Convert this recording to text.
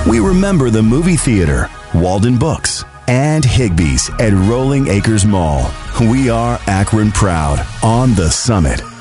We remember the movie theater, Walden Books, and Higbee's at Rolling Acres Mall. We are Akron proud on the Summit.